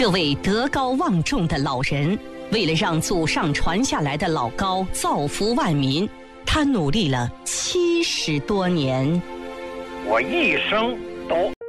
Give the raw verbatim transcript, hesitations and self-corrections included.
这位德高望重的老人，为了让祖上传下来的老高造福万民，他努力了七十多年。 我一生都